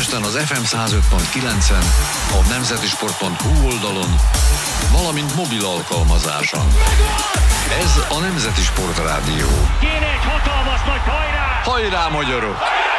Budapesten az FM 105.9-en, a nemzetisport.hu oldalon, valamint mobil alkalmazáson. Ez a Nemzeti Sport Rádió. Kéne egy hatalmas nagy hajrá! Hajrá, magyarok!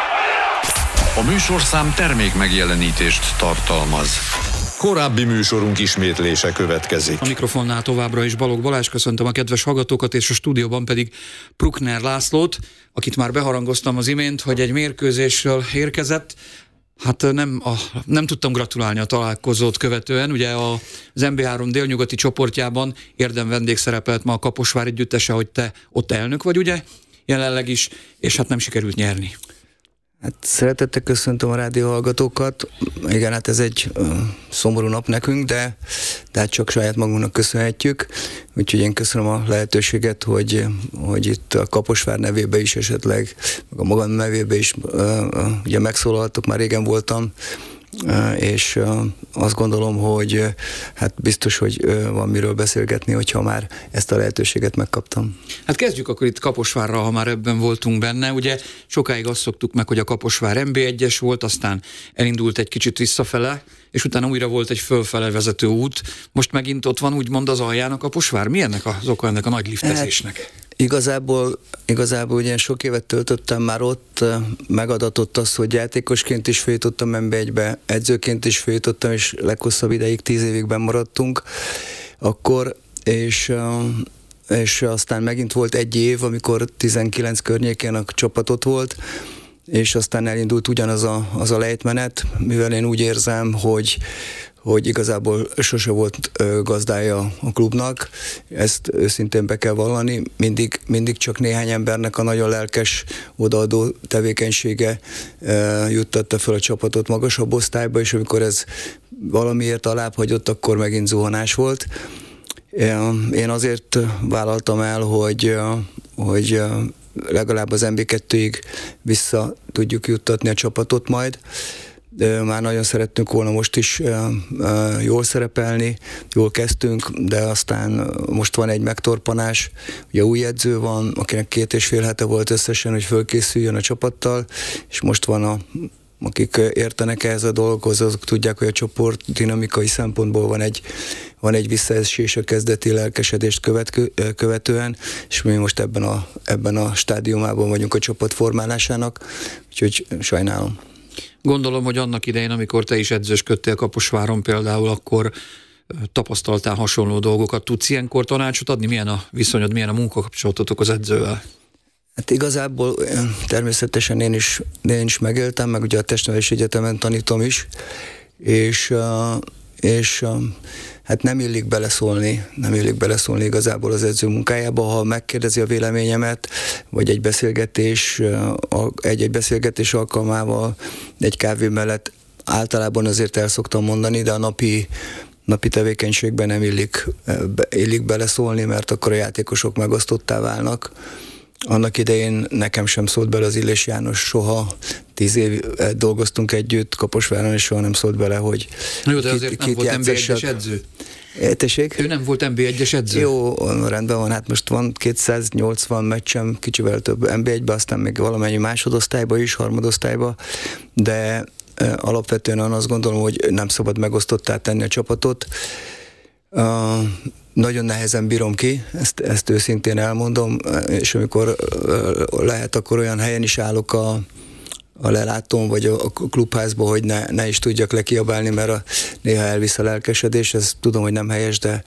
A műsorszám termék megjelenítést tartalmaz. Korábbi műsorunk ismétlése következik. A mikrofonnál továbbra is Balogh Balázs, köszöntöm a kedves hallgatókat, és a stúdióban pedig Bruckner Lászlót, akit már beharangoztam az imént, hogy egy mérkőzésről érkezett. Hát nem tudtam gratulálni a találkozót követően. Ugye az MB3 délnyugati csoportjában érdem vendég szerepelt ma a Kaposvár együttese, hogy te ott elnök vagy, ugye? Jelenleg is, és hát nem sikerült nyerni. Hát szeretettel köszöntöm a rádióhallgatókat. Igen, hát ez egy szomorú nap nekünk, de hát csak saját magunknak köszönhetjük. Úgyhogy én köszönöm a lehetőséget, hogy itt a Kaposvár nevében is esetleg, meg a magam nevében is ugye megszólaltok, már régen voltam, és azt gondolom, hogy hát biztos, hogy van miről beszélgetni, hogyha már ezt a lehetőséget megkaptam. Hát kezdjük akkor itt Kaposvárral, ha már ebben voltunk benne. Ugye sokáig azt szoktuk meg, hogy a Kaposvár MB1-es volt, aztán elindult egy kicsit visszafele, és utána újra volt egy fölfele vezető út. Most megint ott van úgymond az alján a Kaposvár. Mi ennek az oka ennek a nagy liftezésnek? Igazából ugye sok évet töltöttem már ott, megadatott az, hogy játékosként is feljutottam MB1-be, edzőként is feljutottam, és leghosszabb ideig 10 évig benn maradtunk akkor, és aztán megint volt egy év, amikor 19 környékén a csapat ott volt, és aztán elindult ugyanaz az a lejtmenet, mivel én úgy érzem, hogy igazából sose volt gazdája a klubnak, ezt őszintén be kell vallani, mindig csak néhány embernek a nagyon lelkes odaadó tevékenysége juttatta fel a csapatot magasabb osztályba, és amikor ez valamiért alább hagyott, akkor megint zuhanás volt. Én azért vállaltam el, hogy legalább az MB2-ig vissza tudjuk juttatni a csapatot majd. Már nagyon szerettünk volna most is jól szerepelni, jól kezdtünk, de aztán most van egy megtorpanás, ugye új edző van, akinek 2,5 hete volt összesen, hogy fölkészüljön a csapattal, és most van akik értenek ehhez a dolgokhoz, azok tudják, hogy a csoport dinamikai szempontból van egy visszaesés a kezdeti lelkesedést követően, és mi most ebben a stádiumában vagyunk a csapat formálásának, úgyhogy sajnálom. Gondolom, hogy annak idején, amikor te is edzősködtél Kaposváron például, akkor tapasztaltál hasonló dolgokat. Tudsz ilyenkor tanácsot adni? Milyen a viszonyod, milyen a munkakapcsolatotok az edzővel? Hát igazából természetesen én is megéltem, meg ugye a Testnevelési Egyetemen tanítom is, és hát nem illik beleszólni igazából az edző munkájába, ha megkérdezi a véleményemet, vagy egy beszélgetés alkalmával, egy kávé mellett általában azért el szoktam mondani, de a napi tevékenységben nem illik beleszólni, mert akkor a játékosok megosztottá válnak. Annak idején nekem sem szólt bele az Illés János soha, 10 év dolgoztunk együtt Kaposváron, és soha nem szólt bele, hogy jó, de azért nem volt MB1-es edző. Tessék? Ő nem volt MB1-es edző. Jó, rendben van, hát most van 280 meccsem, kicsivel több MB1-be, aztán még valamennyi másodosztályba is, harmadosztályba, de alapvetően azt gondolom, hogy nem szabad megosztottá tenni a csapatot. Nagyon nehezen bírom ki, ezt őszintén elmondom, és amikor lehet, akkor olyan helyen is állok a lelátón, vagy a klubházba, hogy ne is tudjak lekiabálni, mert néha elvisz a lelkesedés, ez tudom, hogy nem helyes, de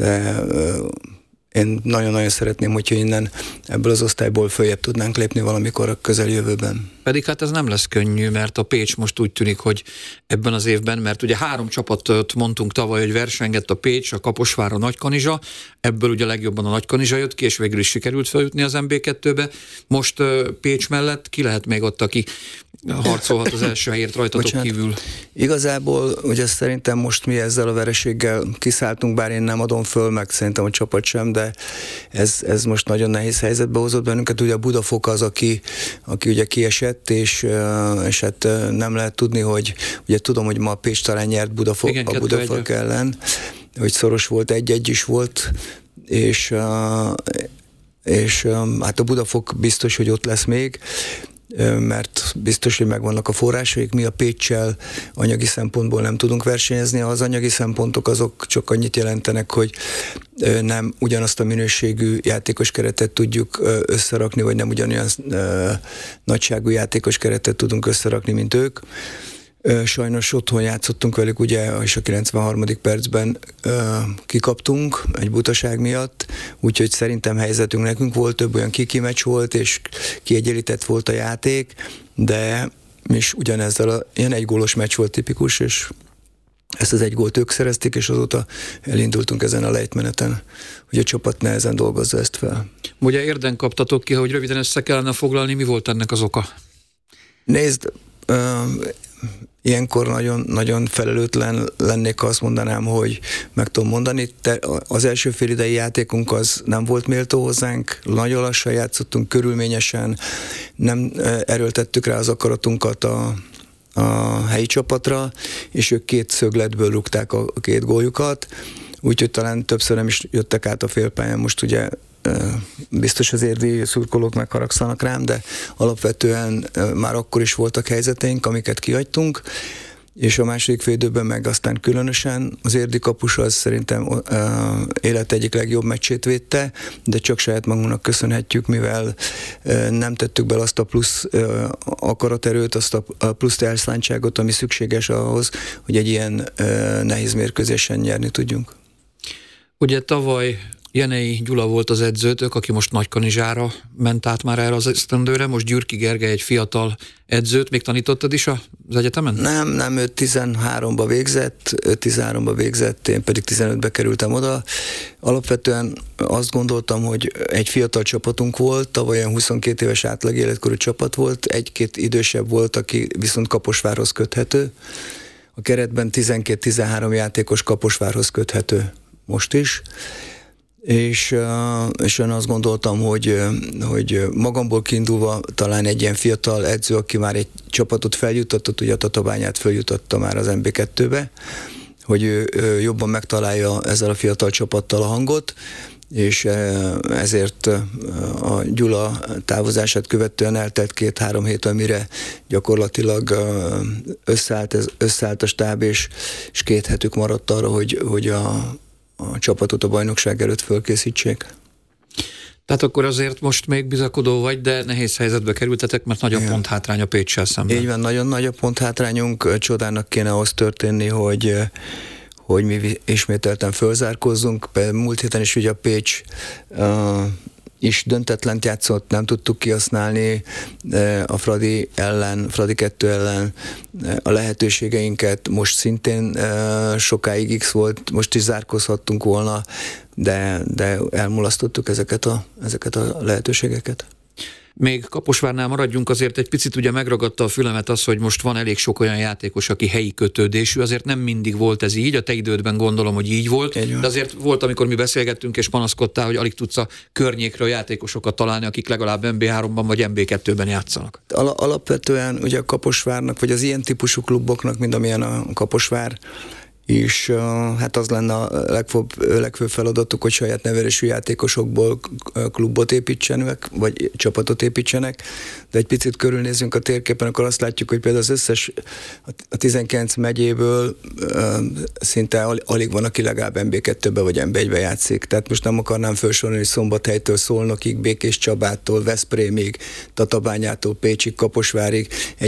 én nagyon-nagyon szeretném, hogyha innen ebből az osztályból följebb tudnánk lépni valamikor a közeljövőben. Pedig hát ez nem lesz könnyű, mert a Pécs most úgy tűnik, hogy ebben az évben, mert ugye 3 csapatot mondtunk tavaly, hogy versengett a Pécs, a Kaposvár, a Nagykanizsa, ebből ugye legjobban a Nagykanizsa jött ki, és végül is sikerült feljutni az MB2-be. Most Pécs mellett ki lehet még ott, aki harcolhat az első helyért rajtatok kívül? Igazából ugye szerintem most mi ezzel a vereséggel kiszálltunk, bár én nem adom föl, meg szerintem a csapat sem, de ez most nagyon nehéz helyzetbe hozott bennünket. Ugye a Budafok az, aki ugye kiesett, és hát nem lehet tudni, hogy ugye tudom, hogy ma Pécs talán nyert a Budafok ellen, hogy szoros volt, 1-1 is volt, és hát a Budafok biztos, hogy ott lesz még. mert biztos, hogy megvannak a forrásaik. Mi a Péccsel anyagi szempontból nem tudunk versenyezni. Az anyagi szempontok azok csak annyit jelentenek, hogy nem ugyanazt a minőségű játékos keretet tudjuk összerakni, vagy nem ugyanolyan nagyságú játékos keretet tudunk összerakni, mint ők. Sajnos otthon játszottunk velük, ugye, és a 93. percben kikaptunk egy butaság miatt, úgyhogy szerintem helyzetünk nekünk volt, több olyan kiki-meccs volt, és kiegyenlített volt a játék, de is ugyanezzel ilyen egygólos meccs volt tipikus, és ezt az egy gólt ők szerezték, és azóta elindultunk ezen a lejtmeneten, hogy a csapat nehezen dolgozza ezt fel. Ugye érden kaptatok ki, hogy röviden össze kellene foglalni, mi volt ennek az oka? Nézd, ilyenkor nagyon, nagyon felelőtlen lennék, ha azt mondanám, hogy meg tudom mondani. Az első félidei játékunk az nem volt méltó hozzánk, nagyon lassan játszottunk, körülményesen, nem erőltettük rá az akaratunkat a helyi csapatra, és ők 2 szögletből rúgták a 2 góljukat, úgyhogy talán többször nem is jöttek át a félpályán. Most ugye biztos az érdi szurkolók megharagszanak rám, de alapvetően már akkor is voltak helyzeteink, amiket kihagytunk, és a második félidőben meg aztán különösen az érdi kapus az szerintem élet egyik legjobb meccsét védte, de csak saját magunknak köszönhetjük, mivel nem tettük bele azt a plusz akaraterőt, azt a plusz elszántságot, ami szükséges ahhoz, hogy egy ilyen nehéz mérkőzésen nyerni tudjunk. Ugye tavaly Jenei Gyula volt az edzőtök, aki most Nagykanizsára ment át már erre az esztendőre, most Gyürki Gergely egy fiatal edzőt, még tanítottad is az egyetemen? Nem, ő 13-ba végzett, én pedig 15-be kerültem oda. Alapvetően azt gondoltam, hogy egy fiatal csapatunk volt, tavaly olyan 22 éves átlag életkorú csapat volt, 1-2 idősebb volt, aki viszont Kaposvárhoz köthető. A keretben 12-13 játékos Kaposvárhoz köthető most is. És én azt gondoltam, hogy magamból kiindulva talán egy ilyen fiatal edző, aki már egy csapatot feljutatott, ugye a Tatabányát feljutatta már az MB2-be, hogy ő jobban megtalálja ezzel a fiatal csapattal a hangot, és ezért a Gyula távozását követően eltelt 2-3 hét, amire gyakorlatilag összeállt a stáb, és 2 hetük maradt arra, hogy a csapatot a bajnokság előtt fölkészítsék. Tehát akkor azért most még bizakodó vagy, de nehéz helyzetbe kerültetek, mert nagy a ponthátrány a Péccsel szemben. Így van, nagyon nagy a ponthátrányunk, csodának kéne ahhoz történni, hogy mi ismételten fölzárkózzunk. Múlt héten is ugye a Pécs is döntetlent játszott, nem tudtuk kihasználni a Fradi 2 ellen a lehetőségeinket, most szintén sokáig X volt, most is zárkózhattunk volna, de elmulasztottuk ezeket a lehetőségeket. Még Kaposvárnál maradjunk, azért egy picit ugye megragadta a fülemet az, hogy most van elég sok olyan játékos, aki helyi kötődésű, azért nem mindig volt ez így, a te idődben gondolom, hogy így volt, de azért volt, amikor mi beszélgettünk és panaszkodtál, hogy alig tudsz a környékről játékosokat találni, akik legalább MB3-ban vagy MB2-ben játszanak. Alapvetően ugye a Kaposvárnak, vagy az ilyen típusú kluboknak, mint amilyen a Kaposvár, és hát az lenne a legfőbb feladatuk, hogy saját nevelésű játékosokból klubot építsenek, vagy csapatot építsenek, de egy picit körülnézzünk a térképen, akkor azt látjuk, hogy például az összes, a 19 megyéből szinte alig van, aki legalább MB2-be vagy MB1-be játszik. Tehát most nem akarnám felsorolni, hogy Szombathelytől Szolnokig, Békés Csabától, Veszprémig, Tatabányától, Pécsig, Kaposvárig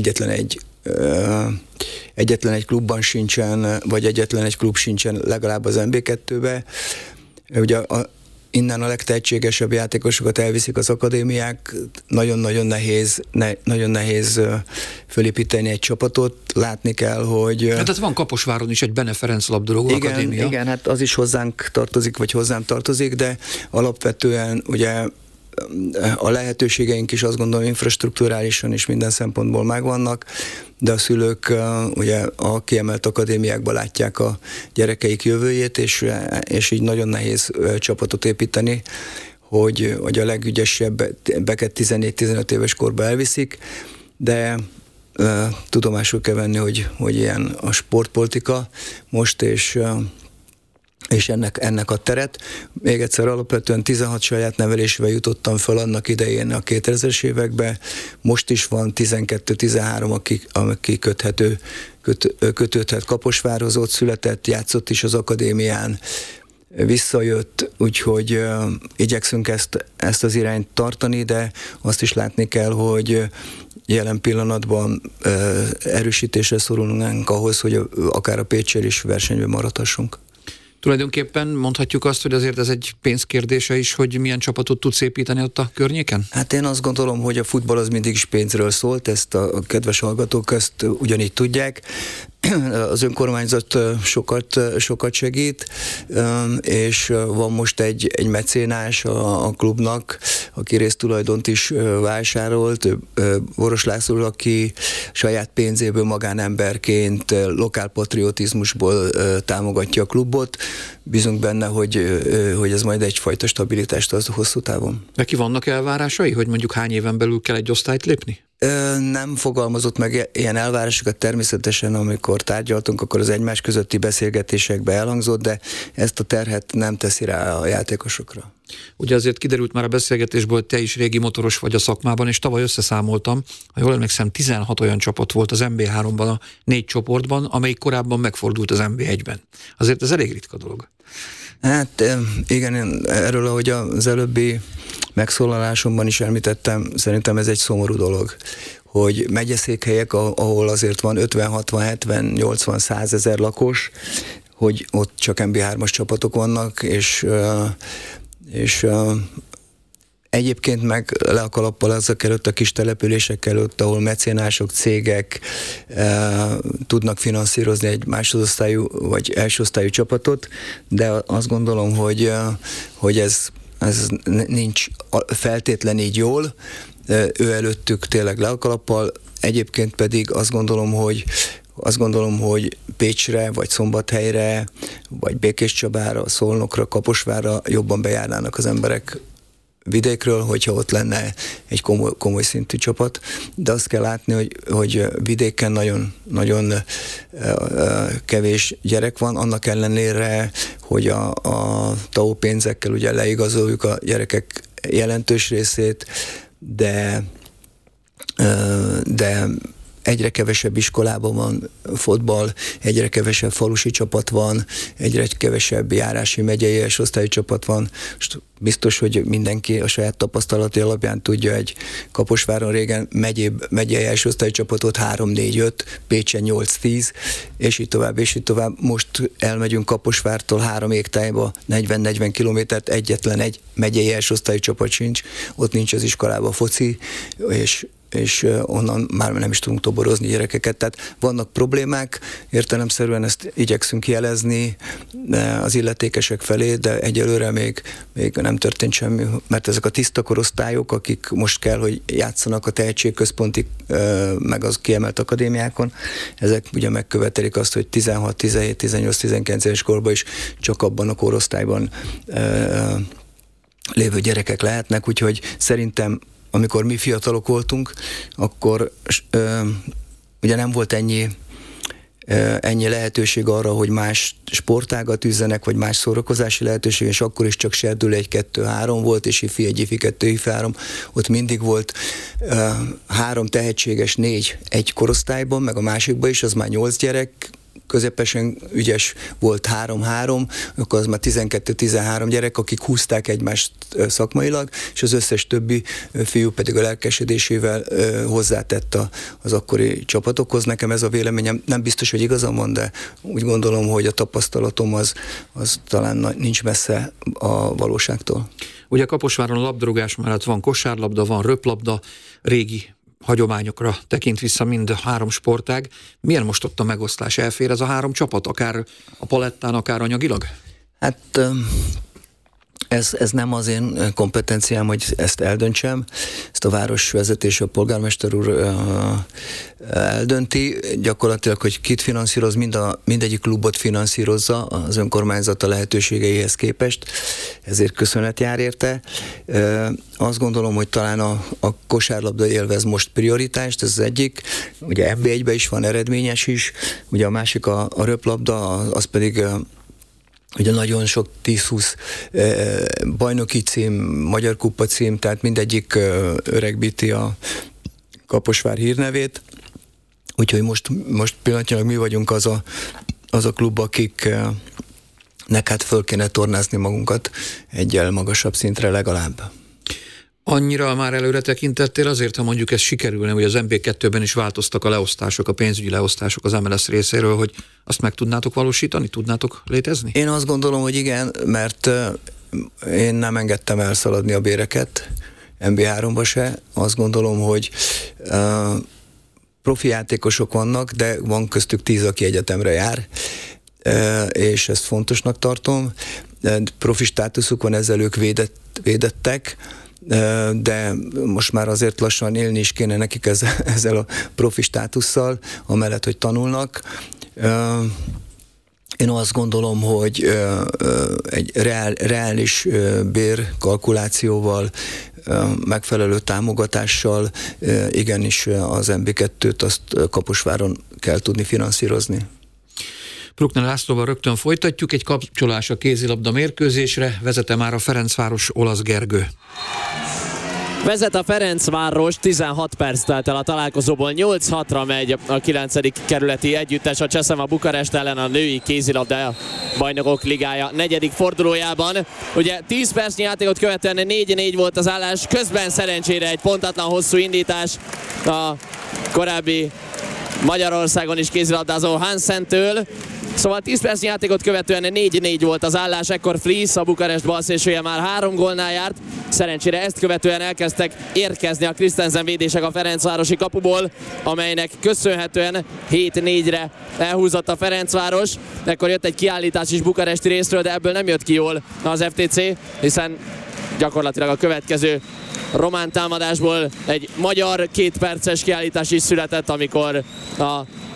egyetlen egy klubban sincsen, vagy egyetlen egy klub sincsen legalább az MB2-be. Ugye innen a legtehetségesebb játékosokat elviszik az akadémiák, nagyon-nagyon nehéz fölépíteni egy csapatot, látni kell, hogy... Tehát van Kaposváron is egy Bene Ferenc labdarúgó akadémia. Igen, hát az is hozzánk tartozik, vagy hozzám tartozik, de alapvetően ugye a lehetőségeink is azt gondolom infrastrukturálisan is minden szempontból megvannak, de a szülők ugye a kiemelt akadémiákban látják a gyerekeik jövőjét, és így nagyon nehéz csapatot építeni, hogy a legügyesebbeket 14-15 éves korba elviszik, de tudomásul kell venni, hogy ilyen a sportpolitika most, és és ennek a teret. Még egyszer alapvetően 16 saját nevelésével jutottam fel annak idején a 2000-es években. Most is van 12-13, aki kötődhet Kaposvárhoz, ott született, játszott is az akadémián, visszajött, úgyhogy igyekszünk ezt az irányt tartani, de azt is látni kell, hogy jelen pillanatban erősítésre szorulnánk ahhoz, hogy akár a Pécsér is versenyben maradhassunk. Tulajdonképpen mondhatjuk azt, hogy azért ez egy pénzkérdése is, hogy milyen csapatot tudsz építeni ott a környéken? Hát én azt gondolom, hogy a futball az mindig is pénzről szólt, ezt a kedves hallgatók ezt ugyanígy tudják. Az önkormányzat sokat segít, és van most egy mecénás a klubnak, aki résztulajdont is vásárolt, Boros László, aki saját pénzéből magánemberként, lokálpatriotizmusból támogatja a klubot. Bízunk benne, hogy ez majd egyfajta stabilitást az hosszú távon. Neki vannak elvárásai, hogy mondjuk hány éven belül kell egy osztályt lépni? Nem fogalmazott meg ilyen elvárásokat, természetesen amikor tárgyaltunk, akkor az egymás közötti beszélgetésekbe elhangzott, de ezt a terhet nem teszi rá a játékosokra. Ugye azért kiderült már a beszélgetésből, hogy te is régi motoros vagy a szakmában, és tavaly összeszámoltam, ha jól emlékszem, 16 olyan csapat volt az NB3-ban, a 4 csoportban, amelyik korábban megfordult az NB1-ben. Azért ez elég ritka dolog. Hát igen, erről, ahogy az előbbi megszólalásomban is említettem, szerintem ez egy szomorú dolog, hogy megyeszékhelyek, ahol azért van 50, 60, 70, 80, 100 ezer lakos, hogy ott csak NB3-as csapatok vannak, és egyébként meg le a kalappal ezek előtt, a kis települések előtt, ahol mecénások, cégek tudnak finanszírozni egy másodosztályú vagy elsőosztályú csapatot, de azt gondolom, hogy ez nincs feltétlen így jól, ő előttük tényleg le a kalappal, egyébként pedig azt gondolom, hogy Pécsre, vagy Szombathelyre, vagy Békéscsabára, Szolnokra, Kaposvárra jobban bejárnának az emberek vidékről, hogyha ott lenne egy komoly szintű csapat, de azt kell látni, hogy vidéken nagyon kevés gyerek van, annak ellenére, hogy a TAO pénzekkel ugye leigazoljuk a gyerekek jelentős részét, de egyre kevesebb iskolában van fotball, egyre kevesebb falusi csapat van, egyre kevesebb járási megyei első-osztályú csapat van. Most biztos, hogy mindenki a saját tapasztalati alapján tudja, egy Kaposváron régen megyei első-osztályú csapatot 3-4-5, Pécsen 8-10, és így tovább. Most elmegyünk Kaposvártól 3 égtájba 40-40 kilométert, egyetlen egy megyei első-osztályú csapat sincs, ott nincs az iskolában foci, és onnan már nem is tudunk toborozni gyerekeket. Tehát vannak problémák, értelemszerűen ezt igyekszünk jelezni az illetékesek felé, de egyelőre még nem történt semmi, mert ezek a tiszta korosztályok, akik most kell, hogy játszanak a tehetségközponti, meg az kiemelt akadémiákon, ezek ugye megkövetelik azt, hogy 16, 17, 18, 19 éves korban is csak abban a korosztályban lévő gyerekek lehetnek, úgyhogy szerintem amikor mi fiatalok voltunk, akkor ugye nem volt ennyi lehetőség arra, hogy más sportágat üzzenek, vagy más szórakozási lehetőség, és akkor is csak serdül 1-2-3 volt, és ifi 1, ifi 2, ifi 3. Ott mindig volt 3 tehetséges, 4 egy korosztályban, meg a másikban is, az már 8 gyerek, közepesen ügyes volt 3-3, akkor az már 12-13 gyerek, akik húzták egymást szakmailag, és az összes többi fiú pedig a lelkesedésével hozzátett az akkori csapatokhoz. Nekem ez a véleményem, nem biztos, hogy igazam van, de úgy gondolom, hogy a tapasztalatom az talán nincs messze a valóságtól. Ugye Kaposváron a labdarúgás mellett van kosárlabda, van röplabda, régi hagyományokra tekint vissza mind a 3 sportág. Milyen most ott a megoszlás? Elfér ez a 3 csapat, akár a palettán, akár anyagilag? Hát ez nem az én kompetenciám, hogy ezt eldöntsem. Ezt a városvezetés, a polgármester úr eldönti. Gyakorlatilag, hogy kit finanszíroz, mindegyik klubot finanszírozza az önkormányzata lehetőségeihez képest. Ezért köszönet jár érte. Azt gondolom, hogy talán a kosárlabda élvez most prioritást, ez az egyik. Ugye NB1-ben is van eredményes is. Ugye a másik a röplabda, az pedig ugye nagyon sok 10-20 bajnoki cím, Magyar Kupa cím, tehát mindegyik öregbíti a Kaposvár hírnevét. Úgyhogy most pillanatnyilag mi vagyunk az a klub, akiknek hát föl kéne tornázni magunkat egyel magasabb szintre legalább. Annyira már előre tekintettél azért, ha mondjuk ez sikerülne, hogy az MB2-ben is változtak a leosztások, a pénzügyi leosztások az MLS részéről, hogy azt meg tudnátok valósítani, tudnátok létezni? Én azt gondolom, hogy igen, mert én nem engedtem elszaladni a béreket, MB3-ba se. Azt gondolom, hogy profi játékosok vannak, de van köztük 10, aki egyetemre jár, és ezt fontosnak tartom. Profi státuszuk van, ezzel ők védettek, de most már azért lassan élni is kéne nekik ezzel a profi státusszal, amellett, hogy tanulnak. Én azt gondolom, hogy egy reális bérkalkulációval, megfelelő támogatással igenis az MB2-t azt Kaposváron kell tudni finanszírozni. Bruckner Lászlóval rögtön folytatjuk, egy kapcsolás a kézilabda mérkőzésre, vezete már a Ferencváros Olasz Gergő. Vezet a Ferencváros, 16 perc telt el a találkozóból, 8-6-ra megy a 9. kerületi együttes a Cseszema Bukarest ellen a női kézilabda bajnokok ligája 4. fordulójában. Ugye 10 percnyi játékot követően 4-4 volt az állás, közben szerencsére egy pontatlan hosszú indítás a korábbi Magyarországon is kézilabdázó Hansentől. Szóval 10 percnyi játékot követően 4-4 volt az állás, ekkor Fries, a Bukarest balszélsője már 3 gólnál járt. Szerencsére ezt követően elkezdtek érkezni a Christensen védések a ferencvárosi kapuból, amelynek köszönhetően 7-4-re elhúzott a Ferencváros. Ekkor jött egy kiállítás is bukaresti részről, de ebből nem jött ki jól az FTC, hiszen gyakorlatilag a következő román támadásból egy magyar 2 perces kiállítás is született, amikor a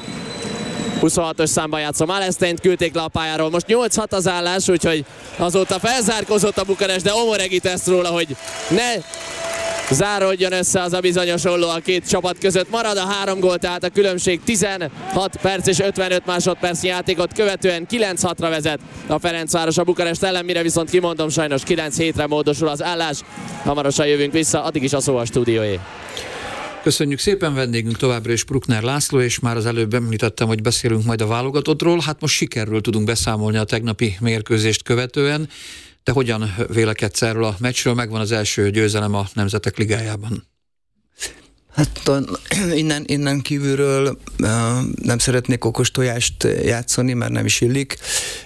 26-os számban játszó Malesteint küldték le a pályáról. Most 8-6 az állás, úgyhogy azóta felzárkózott a Bukarest, de Omoregi tesz róla, hogy ne záródjon össze az a bizonyos olló a két csapat között. Marad a 3 gól, tehát a különbség 16 perc és 55 másodpercnyi játékot követően 9-6-ra vezet a Ferencváros a Bukarest ellen, mire viszont kimondom, sajnos 9-7-re módosul az állás. Hamarosan jövünk vissza, addig is a szó a stúdióé. Köszönjük szépen, vendégünk továbbra is Bruckner László, és már az előbb említettem, hogy beszélünk majd a válogatottról. Hát most sikerről tudunk beszámolni a tegnapi mérkőzést követően. Te hogyan vélekedsz erről a meccsről? Megvan az első győzelem a Nemzetek Ligájában. Hát innen kívülről nem szeretnék okos tojást játszani, mert nem is illik.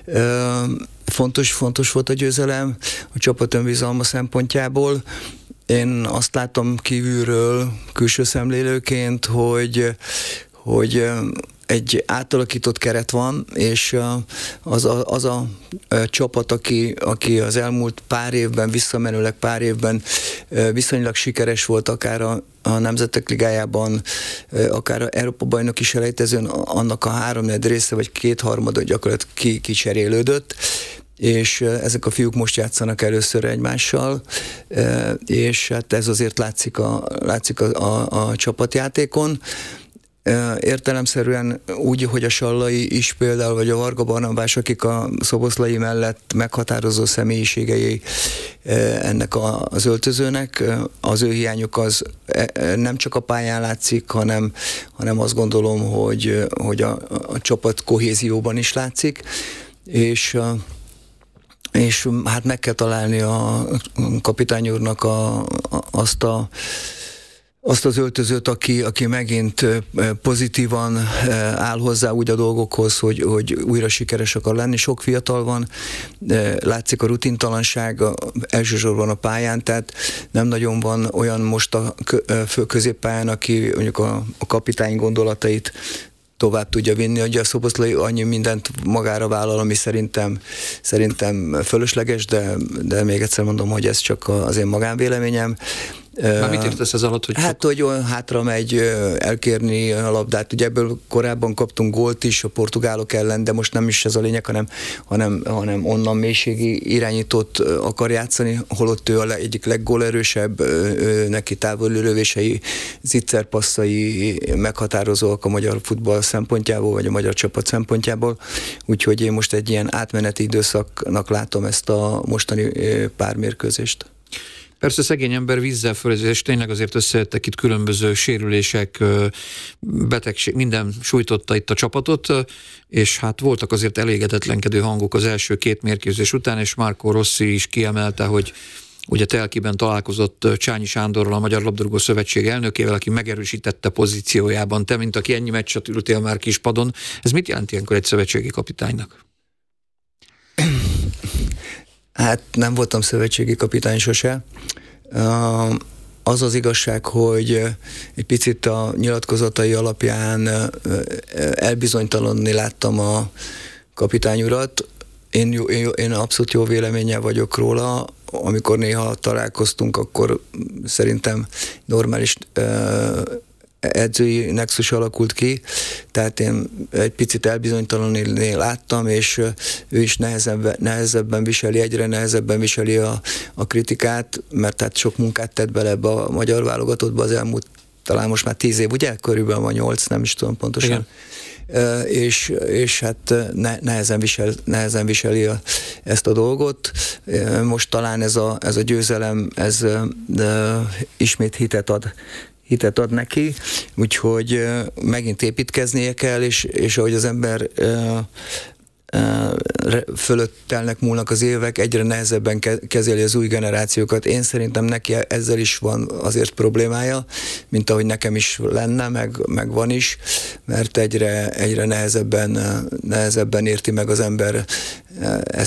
Fontos volt a győzelem a csapat önbizalma szempontjából. Én azt látom kívülről, külső szemlélőként, hogy egy átalakított keret van, és az a csapat, aki az elmúlt pár évben, visszamenőleg pár évben viszonylag sikeres volt, akár a Nemzetek Ligájában, akár a Európa-bajnoki selejtezőn, annak a 3/4 része, vagy 2/3 gyakorlatilag kicserélődött, és ezek a fiúk most játszanak először egymással, és hát ez azért látszik a csapatjátékon. Értelemszerűen úgy, hogy a Sallai is például, vagy a Varga Barnabás, akik a Szoboszlai mellett meghatározó személyiségei ennek az öltözőnek, az ő hiányuk az nem csak a pályán látszik, hanem azt gondolom, hogy a csapat kohézióban is látszik, és hát meg kell találni a kapitány úrnak azt az öltözőt, aki megint pozitívan áll hozzá úgy a dolgokhoz, hogy újra sikeres akar lenni. Sok fiatal van, látszik a rutintalanság elsősorban a pályán, tehát nem nagyon van olyan most a középpályán, aki mondjuk a kapitány gondolatait tovább tudja vinni. Ugye a Szoboszlai annyi mindent magára vállal, ami szerintem fölösleges, de még egyszer mondom, hogy ez csak az én magánvéleményem. Már mit értesz ez alatt? Hogy hát, hogy olyan hátra megy elkérni a labdát. Ugye ebből korábban kaptunk gólt is a portugálok ellen, de most nem is ez a lényeg, hanem onnan mélységi irányítót akar játszani, holott ő egyik leggólerősebb, neki távoli lövései, zicserpasszai meghatározóak a magyar futball szempontjából, vagy a magyar csapat szempontjából. Úgyhogy én most egy ilyen átmeneti időszaknak látom ezt a mostani pár mérkőzést. Persze szegény ember vízzel fölezi, és tényleg azért összejöttek itt különböző sérülések, betegség, minden sújtotta itt a csapatot, és hát voltak azért elégedetlenkedő hangok az első két mérkőzés után, és Marco Rossi is kiemelte, hogy ugye Telkiben találkozott Csányi Sándorral, a Magyar Labdarúgó Szövetség elnökével, aki megerősítette pozíciójában. Te, mint aki ennyi meccset ültél már kispadon, ez mit jelent ilyenkor egy szövetségi kapitánynak? Hát nem voltam szövetségi kapitány sose. Az az igazság, hogy egy picit a nyilatkozatai alapján elbizonytalanni láttam a kapitány urat. Én abszolút jó véleménnyel vagyok róla. Amikor néha találkoztunk, akkor szerintem normális edzői nexus alakult ki, tehát én egy picit elbizonytalanulni láttam, és ő is nehezebben viseli, egyre nehezebben viseli a kritikát, mert hát sok munkát tett bele ebbe a magyar válogatottba az elmúlt, talán most már 10 év, ugye? Körülbelül van 8, nem is tudom pontosan. Igen. És hát nehezen viseli ezt a dolgot. Most talán ez a győzelem, ez ismét hitet ad neki, úgyhogy megint építkeznie kell, és ahogy az ember fölött telnek, múlnak az évek, egyre nehezebben kezeli az új generációkat. Én szerintem neki ezzel is van azért problémája, mint ahogy nekem is lenne, meg van is, mert egyre nehezebben érti meg az ember